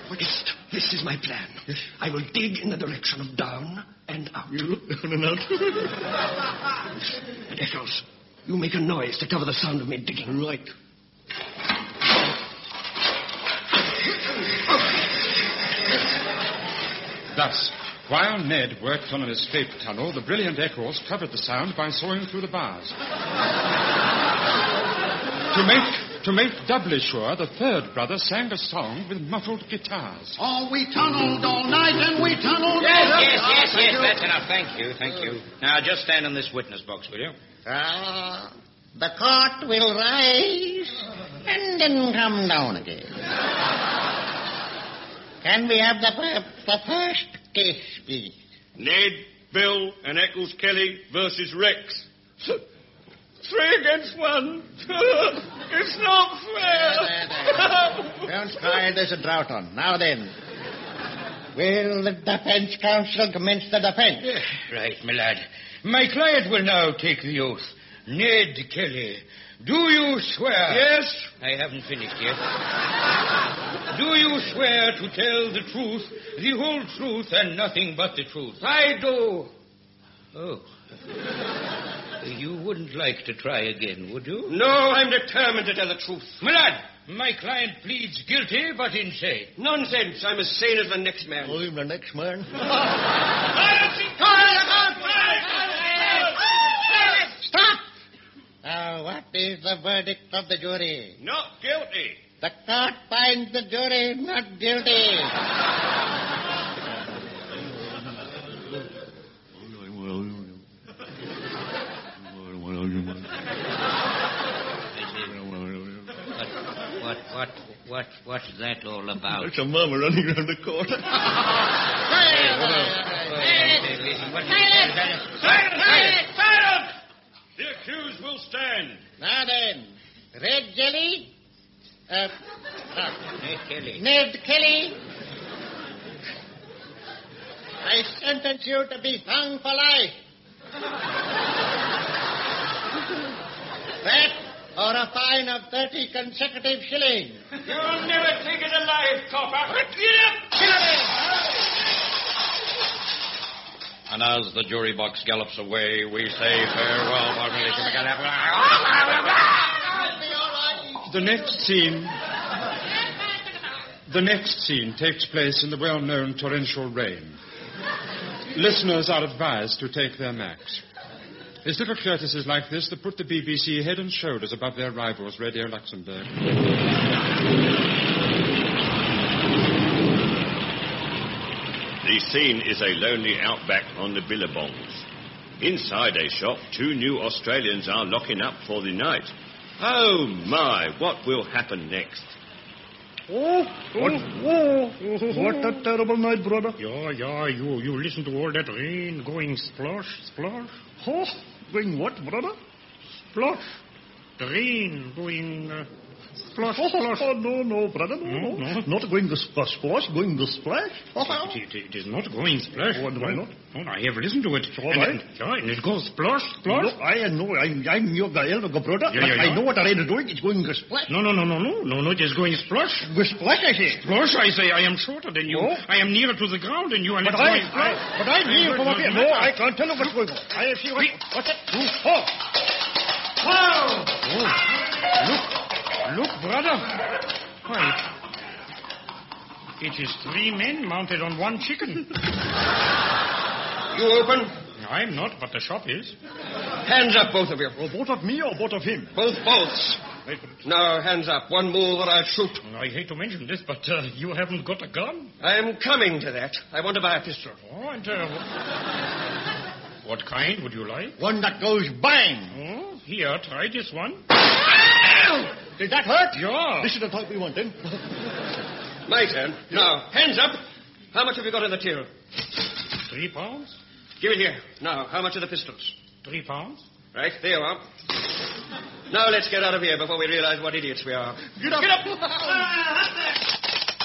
This is my plan. I will dig in the direction of down and out. You look down and out. And Eccles, you make a noise to cover the sound of me digging. Right. Thus, while Ned worked on an escape tunnel, the brilliant Eccles covered the sound by sawing through the bars. To make doubly sure, the third brother sang a song with muffled guitars. Oh, we tunneled all night and we tunneled... Yes, that's enough. Thank you. Now, just stand in this witness box, will you? The court will rise and then come down again. Can we have the first case, please? Ned, Bill, and Eccles Kelly versus Rex. 3 against 1. It's not fair. Don't cry, there's a drought on. Now then, will the defense counsel commence the defense? Right, my lad. My client will now take the oath. Ned Kelly, do you swear? Yes. I haven't finished yet. Do you swear to tell the truth, the whole truth, and nothing but the truth? I do. Oh. You wouldn't like to try again, would you? No, I'm determined to tell the truth. My lad, my client pleads guilty, but insane. Nonsense. I'm as sane as the next man. I'm the next man. Stop! Now, what is the verdict of the jury? Not guilty. The court finds the jury not guilty. What's that all about? There's a murmur running around the court. Silence! The accused will stand. Now then, Red Jelly, Ned Kelly, I sentence you to be hung for life. That or a fine of 30 consecutive shillings. You'll never take it alive, copper. Get up! And as the jury box gallops away, we say farewell. The next scene takes place in the well-known torrential rain. Listeners are advised to take their Macs. It's little courtesies like this that put the BBC head and shoulders above their rivals, Radio Luxembourg. The scene is a lonely outback on the Billabongs. Inside a shop, 2 new Australians are locking up for the night. Oh, my, what will happen next? What a terrible night, brother. Yeah, you listen to all that rain going splosh. Oh, going what, brother? Splosh. The rain going splosh. Oh, no, brother, no. Not going to splash, going to splash. It is not going splash. Why not? No, I have listened to it. All right. And it goes splosh. No, I know. I'm your elder brother. Yeah. I know what the rain is doing. It's going to splash. No, it is going splosh. Splash, I say. Splosh, I say. I am shorter than you. Oh? I am nearer to the ground than you, and But it's going splosh. I'm here from up here. No, I can't tell you what's going on. I see what's that? Look, brother. Why, it is 3 men mounted on 1 chicken. You open? I'm not, but the shop is. Hands up, both of you. Oh, both of me or both of him? Both. Now, hands up. One move or I'll shoot. I hate to mention this, but you haven't got a gun? I am coming to that. I want to buy a pistol. Oh, and what kind would you like? One that goes bang. Oh, here, try this one. Did that hurt? Yeah. This is the type we want, then. My turn. Now, hands up. How much have you got in the till? 3 pounds. Give it here. Now, how much are the pistols? 3 pounds. Right, there you are. Now let's get out of here before we realize what idiots we are. Get up!